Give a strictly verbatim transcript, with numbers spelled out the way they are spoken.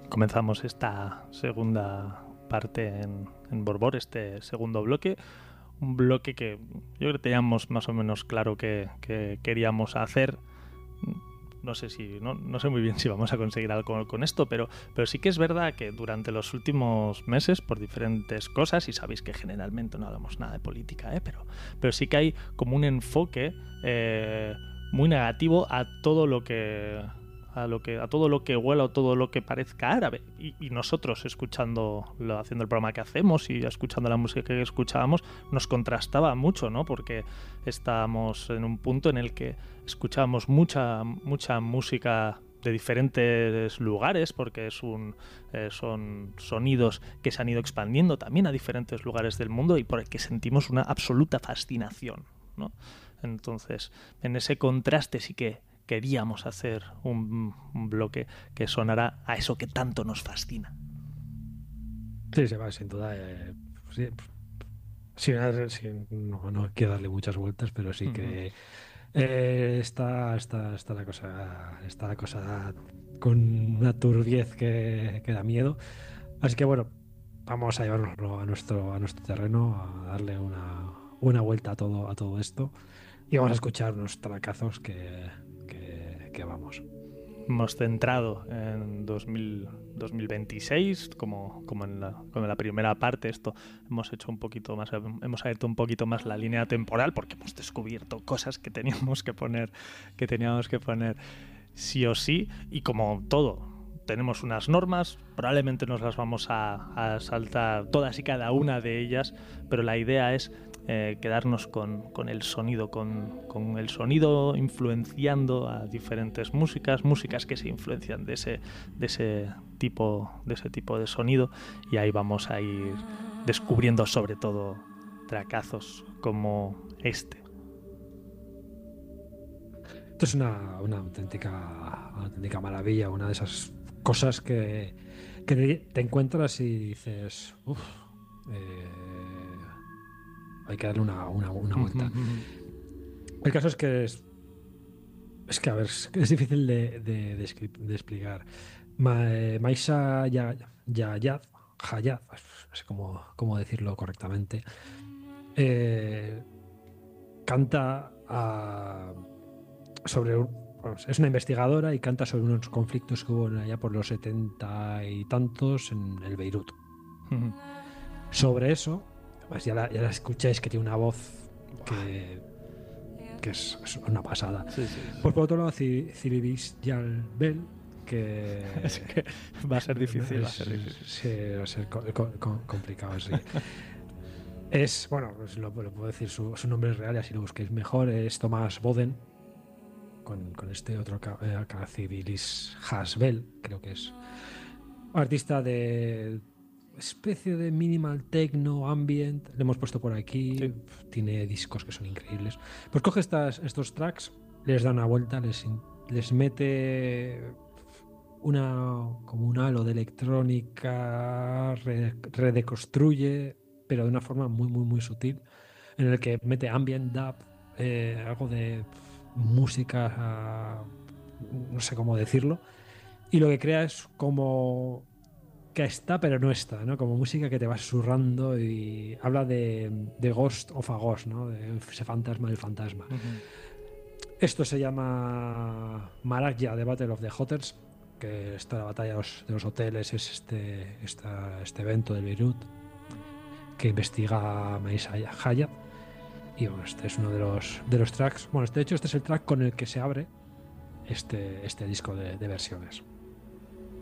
Comenzamos esta segunda parte en, en Borbor, este segundo bloque. Un bloque que yo creo que teníamos más o menos claro que, que queríamos hacer. No sé si no, no sé muy bien si vamos a conseguir algo con esto, pero, pero sí que es verdad que durante los últimos meses, por diferentes cosas, y sabéis que generalmente no hablamos nada de política, ¿eh? pero, pero sí que hay como un enfoque eh, muy negativo a todo lo que a lo que a todo lo que huela o todo lo que parezca árabe, y, y nosotros escuchando lo, haciendo el programa que hacemos y escuchando la música que escuchábamos nos contrastaba mucho, ¿no? Porque estábamos en un punto en el que escuchábamos mucha mucha música de diferentes lugares, porque es un, eh, son sonidos que se han ido expandiendo también a diferentes lugares del mundo y por el que sentimos una absoluta fascinación, ¿no? Entonces, en ese contraste sí que queríamos hacer un, un bloque que sonara a eso que tanto nos fascina. Sí, se va, sin duda. Eh, sí, sí, sí, no, no quiero darle muchas vueltas, pero sí que eh, está, está, está la cosa, está la cosa con una turbiez que, que da miedo. Así que bueno, vamos a llevarnoslo a nuestro, a nuestro terreno, a darle una, una vuelta a todo, a todo esto. Y vamos a escuchar unos tracazos que, que, que vamos. Hemos centrado en dos mil, dos mil veintiséis, como, como, en la, como en la primera parte. Esto hemos hecho un poquito más, hemos abierto un poquito más la línea temporal porque hemos descubierto cosas que teníamos que poner, que teníamos que poner sí o sí, y como todo, tenemos unas normas, probablemente nos las vamos a, a saltar todas y cada una de ellas, pero la idea es eh, quedarnos con, con el sonido, con, con el sonido influenciando a diferentes músicas, músicas que se influencian de ese, de ese tipo, de ese tipo de sonido, y ahí vamos a ir descubriendo sobre todo tracazos como este. Esto es una, una auténtica, una auténtica maravilla, una de esas cosas que, que te encuentras y dices, uff, eh, hay que darle una, una, una vuelta. El caso es que es, es que, a ver, es, es difícil de, de, de, de explicar. Ma, eh, Maisa Hayat, Hayat, Hayat, no sé cómo, cómo decirlo correctamente, eh, canta a, sobre un, vamos, es una investigadora y canta sobre unos conflictos que hubo allá por los setenta y tantos en el Beirut. Sobre eso, pues ya la, ya la escucháis que tiene una voz que, que es, es una pasada. Sí, sí, sí. Pues por otro lado, Cyribis Jalbel, que es que va a ser difícil, es, va a ser difícil. Sí, va a ser co co complicado, sí. Es, bueno, pues lo, lo puedo decir su, su nombre es real y así lo busquéis mejor, es Tomás Boden, con, con este otro Cyribis Jalbel, creo que es artista de especie de minimal techno, ambient, le hemos puesto por aquí, Sí. tiene discos que son increíbles. Pues coge estas, estos tracks, les da una vuelta, les, les mete una como un halo de electrónica, re, redeconstruye, pero de una forma muy, muy, muy sutil, en el que mete ambient dub, eh, algo de música, no sé cómo decirlo, y lo que crea es como que está pero no está, ¿no? Como música que te va susurrando y habla de, de Ghost of a Ghost, ¿no? De ese fantasma del fantasma. Uh-huh. Esto se llama Maragya, The Battle of the Hotels, que esta batalla de los, de los hoteles es este, esta, este evento de Beirut que investiga Maisa Hayat. Y bueno, este es uno de los, de los tracks. Bueno, de hecho, este es el track con el que se abre este, este disco de, de versiones.